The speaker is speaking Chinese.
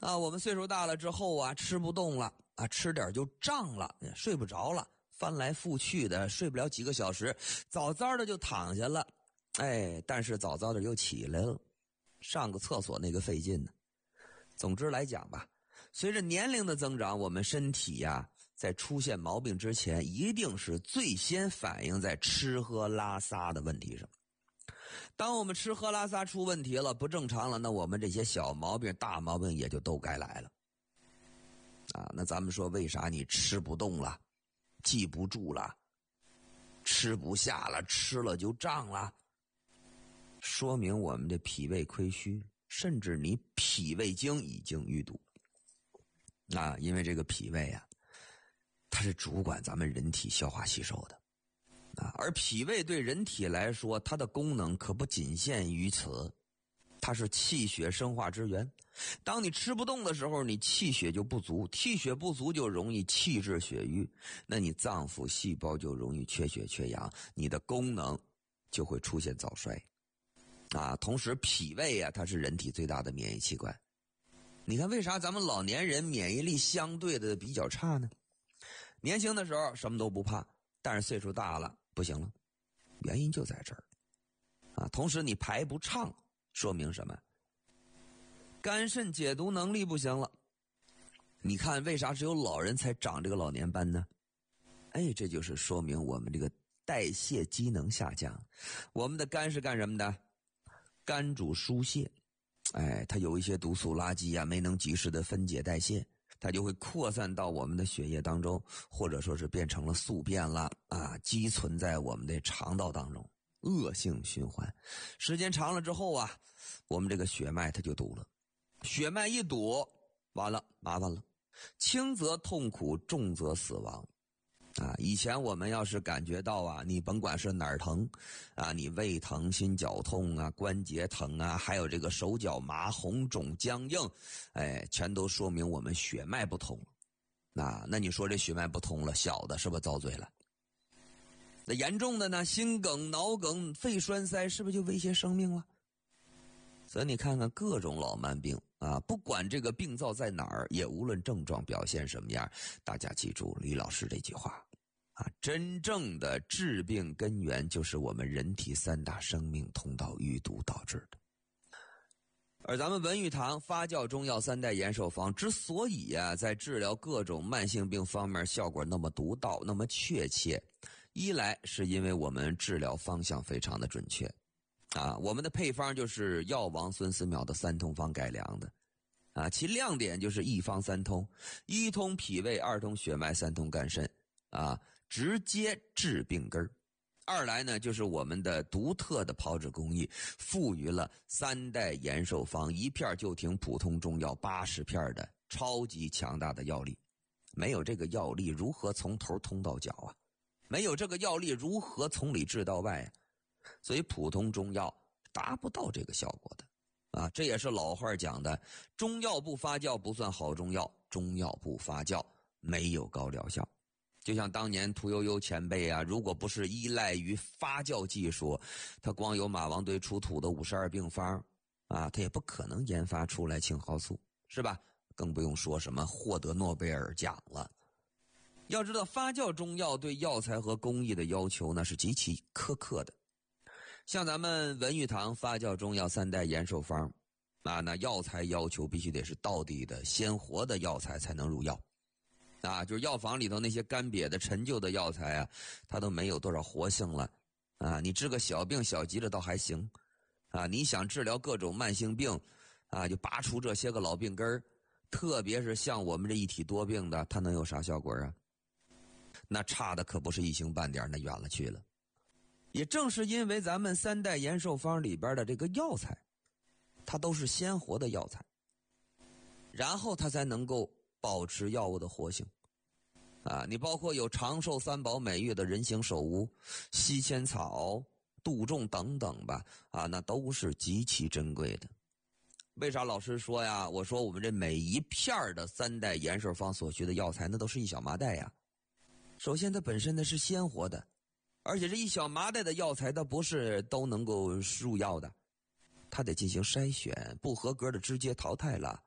我们岁数大了之后啊，吃不动了啊，吃点就胀了，睡不着了，翻来覆去的睡不了几个小时，早早的就躺下了，但是早早的又起来了，上个厕所那个费劲呢。总之来讲吧，随着年龄的增长，我们身体呀，在出现毛病之前，一定是最先反映在吃喝拉撒的问题上。当我们吃喝拉撒出问题了，不正常了，那我们这些小毛病大毛病也就都该来了那咱们说为啥你吃不动了，记不住了，吃不下了，吃了就胀了，说明我们的脾胃亏虚，甚至你脾胃经已经淤堵因为这个脾胃它是主管咱们人体消化吸收的而脾胃对人体来说，它的功能可不仅限于此，它是气血生化之源。当你吃不动的时候，你气血就不足，气血不足就容易气滞血瘀，那你脏腑细胞就容易缺血缺氧，你的功能就会出现早衰同时脾胃它是人体最大的免疫器官。你看为啥咱们老年人免疫力相对的比较差呢？年轻的时候什么都不怕，但是岁数大了不行了，原因就在这儿同时你排不畅，说明什么？肝肾解毒能力不行了。你看为啥只有老人才长这个老年斑呢？这就是说明我们这个代谢机能下降。我们的肝是干什么的？肝主疏泄，它有一些毒素垃圾没能及时的分解代谢，它就会扩散到我们的血液当中，或者说是变成了宿便了积存在我们的肠道当中，恶性循环。时间长了之后我们这个血脉它就堵了，血脉一堵，完了麻烦了，轻则痛苦，重则死亡以前我们要是感觉到你甭管是哪儿疼你胃疼、心绞痛关节疼还有这个手脚麻、红肿僵硬，全都说明我们血脉不通了那你说这血脉不通了，小的是不是遭罪了？那严重的呢，心梗、脑梗、肺栓塞，是不是就威胁生命了？所以你看看各种老慢病不管这个病灶在哪儿，也无论症状表现什么样，大家记住李老师这句话真正的治病根源就是我们人体三大生命通道淤堵导致的。而咱们文玉堂发酵中药三代延寿方之所以在治疗各种慢性病方面效果那么独到，那么确切，一来是因为我们治疗方向非常的准确我们的配方就是药王孙思邈的三通方改良的其亮点就是一方三通，一通脾胃，二通血脉，三通肝肾直接治病根儿。二来呢，就是我们的独特的炮制工艺，赋予了三代延寿方一片就停普通中药80片的超级强大的药力。没有这个药力，如何从头通到脚没有这个药力，如何从里治到外所以普通中药达不到这个效果的这也是老话讲的，中药不发酵不算好中药，中药不发酵没有高疗效。就像当年屠呦呦前辈如果不是依赖于发酵技术，他光有马王堆出土的52病方他也不可能研发出来青蒿素，是吧？更不用说什么获得诺贝尔奖了。要知道发酵中药对药材和工艺的要求那是极其苛刻的。像咱们文玉堂发酵中药三代延寿方那药材要求必须得是道地的鲜活的药材才能入药就是药房里头那些干瘪的陈旧的药材它都没有多少活性了你治个小病小疾的倒还行你想治疗各种慢性病就拔除这些个老病根儿，特别是像我们这一体多病的，它能有啥效果那差的可不是一星半点，那远了去了。也正是因为咱们三代延寿方里边的这个药材，它都是鲜活的药材，然后它才能够保持药物的活性你包括有长寿三宝美誉的人形首乌、西千草、杜仲等等吧那都是极其珍贵的。为啥老师说我说我们这每一片的三代延寿方所需的药材那都是一小麻袋首先它本身那是鲜活的，而且这一小麻袋的药材它不是都能够入药的，它得进行筛选，不合格的直接淘汰了